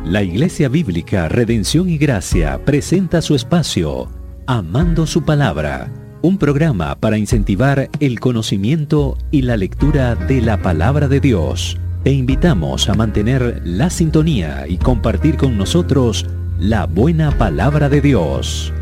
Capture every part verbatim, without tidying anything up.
La Iglesia Bíblica Redención y Gracia presenta su espacio Amando su Palabra, un programa para incentivar el conocimiento y la lectura de la Palabra de Dios. Te invitamos a mantener la sintonía y compartir con nosotros la buena Palabra de Dios.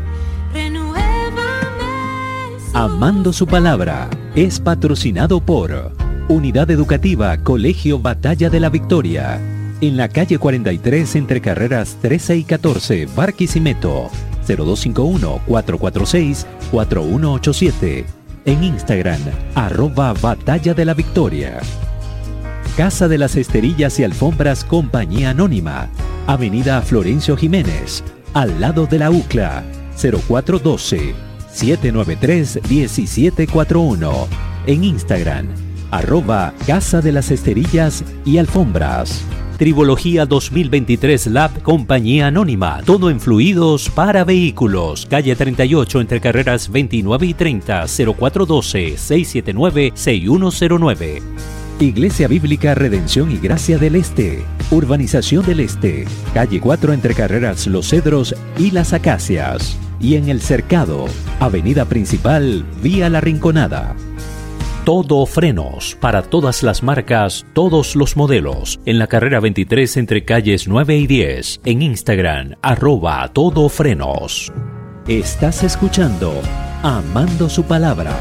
Amando su Palabra es patrocinado por Unidad Educativa Colegio Batalla de la Victoria, en la calle cuarenta y tres entre carreras trece y catorce, Barquisimeto, cero dos cinco uno, cuatro cuatro seis, cuatro uno ocho siete. En Instagram, arroba Batalla de la Victoria. Casa de las Esterillas y Alfombras Compañía Anónima, Avenida Florencio Jiménez, al lado de la U C L A, cero cuatro uno dos, siete nueve tres, uno siete cuatro uno. En Instagram, arroba Casa de las Esterillas y Alfombras. Tribología dos mil veintitrés Lab Compañía Anónima, todo en fluidos para vehículos, calle treinta y ocho entre carreras veintinueve y treinta, cero cuatro uno dos, seis siete nueve, seis uno cero nueve. Iglesia Bíblica Redención y Gracia del Este, Urbanización del Este, calle cuatro entre carreras Los Cedros y Las Acacias, y en El Cercado, avenida principal, vía La Rinconada. Todo Frenos, para todas las marcas, todos los modelos, en la carrera veintitrés entre calles nueve y diez, en Instagram, arroba Todo Frenos. Estás escuchando Amando su Palabra.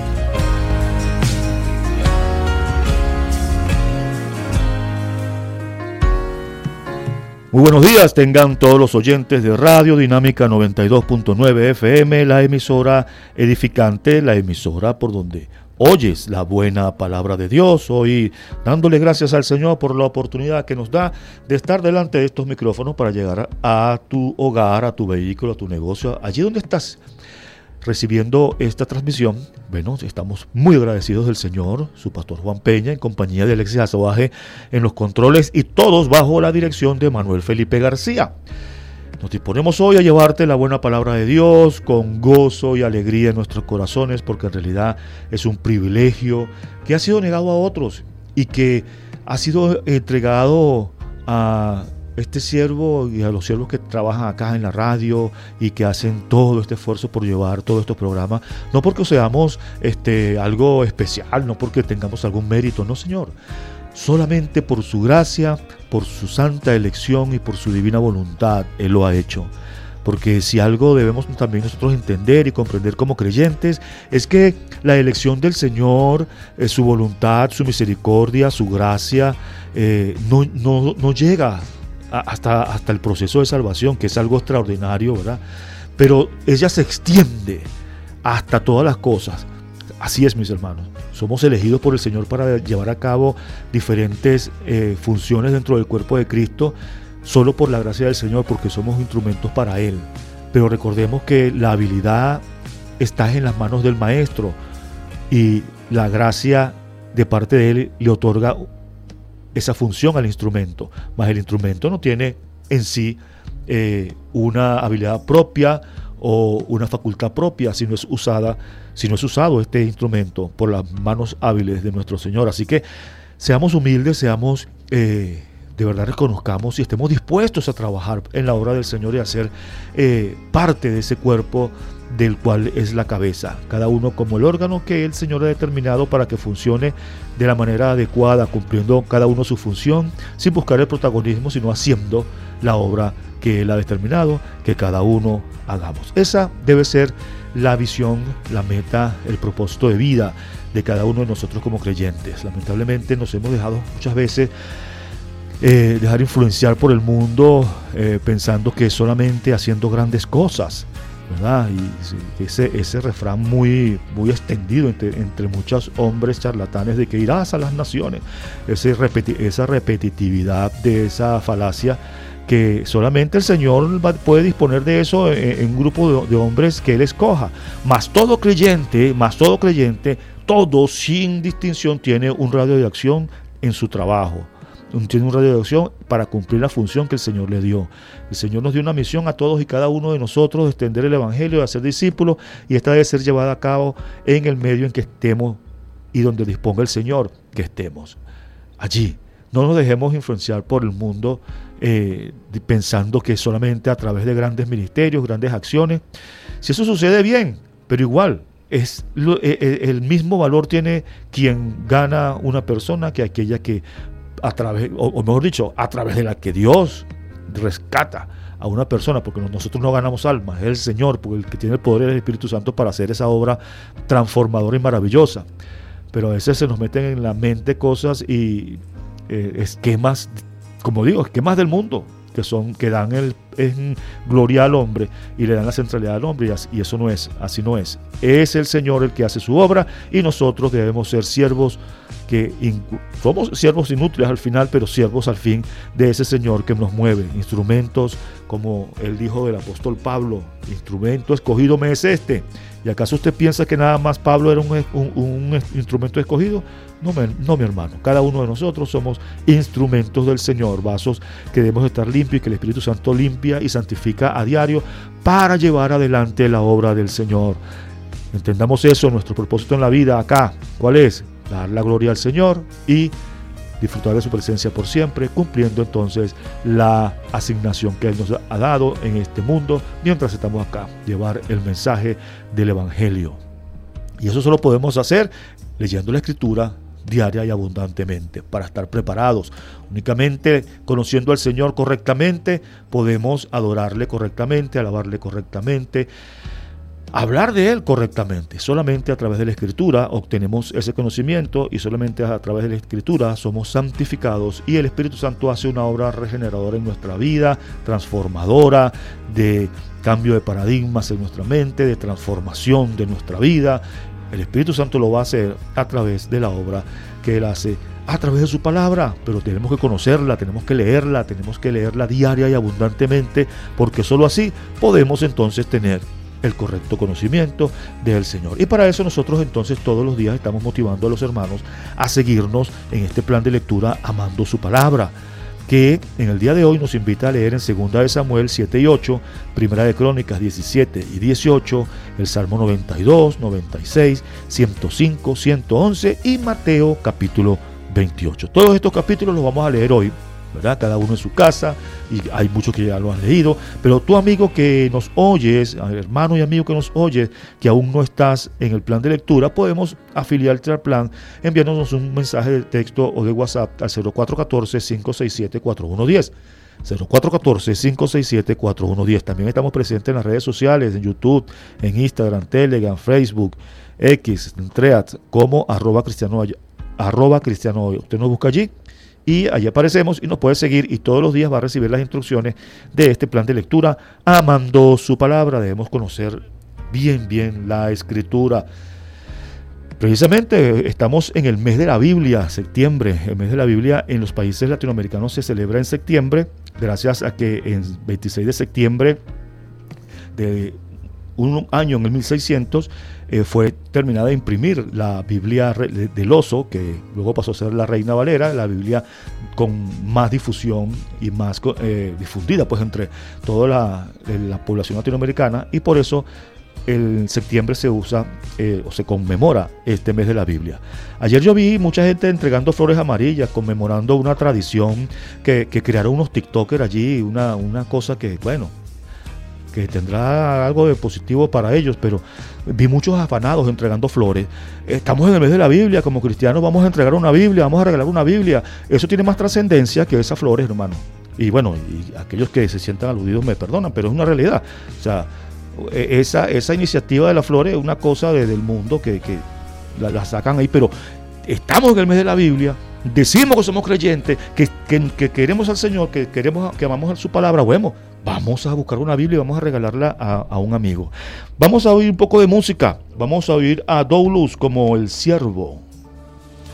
Muy buenos días, tengan todos los oyentes de Radio Dinámica noventa y dos punto nueve F M, la emisora edificante, la emisora por donde oyes la buena palabra de Dios. Hoy dándole gracias al Señor por la oportunidad que nos da de estar delante de estos micrófonos para llegar a tu hogar, a tu vehículo, a tu negocio, allí donde estás recibiendo esta transmisión. Bueno, estamos muy agradecidos del Señor, su pastor Juan Peña, en compañía de Alexis Azobaje en los controles, y todos bajo la dirección de Manuel Felipe García. Nos disponemos hoy a llevarte la buena palabra de Dios con gozo y alegría en nuestros corazones, porque en realidad es un privilegio que ha sido negado a otros y que ha sido entregado a este siervo y a los siervos que trabajan acá en la radio y que hacen todo este esfuerzo por llevar todos estos programas, no porque seamos este, algo especial, no porque tengamos algún mérito, no, Señor, solamente por su gracia, por su santa elección y por su divina voluntad Él lo ha hecho. Porque si algo debemos también nosotros entender y comprender como creyentes, es que la elección del Señor, eh, su voluntad, su misericordia, su gracia, eh, no, no, no llega a, hasta, hasta el proceso de salvación, que es algo extraordinario, ¿verdad? Pero ella se extiende hasta todas las cosas. Así es, mis hermanos. Somos elegidos por el Señor para llevar a cabo diferentes eh, funciones dentro del cuerpo de Cristo, solo por la gracia del Señor, porque somos instrumentos para Él. Pero recordemos que la habilidad está en las manos del Maestro y la gracia de parte de Él le otorga esa función al instrumento. Mas el instrumento no tiene en sí eh, una habilidad propia o una facultad propia, si no es usada, si no es usado este instrumento por las manos hábiles de nuestro Señor. Así que seamos humildes, seamos eh, de verdad reconozcamos y estemos dispuestos a trabajar en la obra del Señor y a ser eh, parte de ese cuerpo del cual es la cabeza, cada uno como el órgano que el Señor ha determinado para que funcione de la manera adecuada, cumpliendo cada uno su función, sin buscar el protagonismo, sino haciendo la obra que Él ha determinado que cada uno hagamos. Esa debe ser la visión, la meta, el propósito de vida de cada uno de nosotros como creyentes. Lamentablemente nos hemos dejado muchas veces eh, dejar influenciar por el mundo, eh, pensando que solamente haciendo grandes cosas, ¿verdad? Y ese, ese refrán muy, muy extendido entre, entre muchos hombres charlatanes de que irás a las naciones, ese repeti- esa repetitividad de esa falacia, que solamente el Señor puede disponer de eso en, en un grupo de, de hombres que Él escoja. Mas todo creyente, mas todo creyente, todo sin distinción tiene un radio de acción en su trabajo. Tiene un radio de acción para cumplir la función que el Señor le dio. El Señor nos dio una misión a todos y cada uno de nosotros de extender el Evangelio, de hacer discípulos, y esta debe ser llevada a cabo en el medio en que estemos y donde disponga el Señor que estemos. Allí no nos dejemos influenciar por el mundo eh, pensando que solamente a través de grandes ministerios, grandes acciones. Si eso sucede, bien, pero igual es lo, eh, el mismo valor tiene quien gana una persona que aquella que a través, o, o mejor dicho, a través de la que Dios rescata a una persona, porque nosotros no ganamos almas, es el Señor, porque el que tiene el poder es el Espíritu Santo para hacer esa obra transformadora y maravillosa. Pero a veces se nos meten en la mente cosas y eh, esquemas, como digo, esquemas del mundo, que son que dan el, en gloria al hombre y le dan la centralidad al hombre, y, así, y eso no es, así no es. Es el Señor el que hace su obra, y nosotros debemos ser siervos que incu- somos siervos inútiles al final, pero siervos al fin de ese Señor que nos mueve, instrumentos, como él dijo del apóstol Pablo, instrumento escogido me es este. ¿Y acaso usted piensa que nada más Pablo era un, un, un instrumento escogido? No, me, no, mi hermano. Cada uno de nosotros somos instrumentos del Señor, vasos que debemos estar limpios y que el Espíritu Santo limpia y santifica a diario para llevar adelante la obra del Señor. Entendamos eso, nuestro propósito en la vida acá. ¿Cuál es? Dar la gloria al Señor y disfrutar de su presencia por siempre, cumpliendo entonces la asignación que Él nos ha dado en este mundo mientras estamos acá, llevar el mensaje del Evangelio. Y eso solo podemos hacer leyendo la Escritura diaria y abundantemente, para estar preparados. Únicamente conociendo al Señor correctamente, podemos adorarle correctamente, alabarle correctamente, hablar de Él correctamente. Solamente a través de la Escritura obtenemos ese conocimiento, y solamente a través de la Escritura somos santificados, y el Espíritu Santo hace una obra regeneradora en nuestra vida, transformadora, de cambio de paradigmas en nuestra mente, de transformación de nuestra vida. El Espíritu Santo lo va a hacer a través de la obra que Él hace, a través de su palabra, pero tenemos que conocerla, tenemos que leerla, tenemos que leerla diaria y abundantemente, porque solo así podemos entonces tener el correcto conocimiento del Señor. Y para eso nosotros entonces todos los días estamos motivando a los hermanos a seguirnos en este plan de lectura amando su palabra, que en el día de hoy nos invita a leer en segunda de Samuel siete y ocho, primera de Crónicas diecisiete y dieciocho, el Salmo noventa y dos, noventa y seis, ciento cinco, ciento once y Mateo capítulo veintiocho. Todos estos capítulos los vamos a leer hoy, ¿verdad? Cada uno en su casa, y hay muchos que ya lo han leído, pero tú, amigo que nos oyes, hermano y amigo que nos oyes, que aún no estás en el plan de lectura, podemos afiliarte al plan enviándonos un mensaje de texto o de WhatsApp al cero cuatro uno cuatro, cinco seis siete, cuatro uno uno cero, cero cuatro uno cuatro, cinco seis siete, cuatro uno uno cero. También estamos presentes en las redes sociales, en YouTube, en Instagram, Telegram, Facebook, X, en Threads, como arroba cristiano, arroba cristiano. Usted nos busca allí y allí aparecemos y nos puede seguir, y todos los días va a recibir las instrucciones de este plan de lectura amando su palabra. Debemos conocer bien bien la Escritura. Precisamente estamos en el mes de la Biblia, septiembre. El mes de la Biblia en los países latinoamericanos se celebra en septiembre, gracias a que en veintiséis de septiembre de un año, en el mil seiscientos, eh, fue terminada de imprimir la Biblia del Oso, que luego pasó a ser la Reina Valera, la Biblia con más difusión y más eh, difundida pues entre toda la, la población latinoamericana, y por eso en septiembre se usa eh, o se conmemora este mes de la Biblia. Ayer yo vi mucha gente entregando flores amarillas, conmemorando una tradición que, que crearon unos tiktokers allí, una, una cosa que, bueno, que tendrá algo de positivo para ellos, pero vi muchos afanados entregando flores. Estamos en el mes de la Biblia, como cristianos vamos a entregar una Biblia, vamos a regalar una Biblia. Eso tiene más trascendencia que esas flores, hermano. Y bueno, y aquellos que se sientan aludidos me perdonan, pero es una realidad. O sea, esa, esa iniciativa de las flores es una cosa de, del mundo que, que la, la sacan ahí, pero estamos en el mes de la Biblia, decimos que somos creyentes, que, que, que queremos al Señor, que queremos, que amamos a su palabra. Bueno, vamos a buscar una Biblia y vamos a regalarla a, a un amigo. Vamos a oír un poco de música. Vamos a oír a Doulus como El Siervo.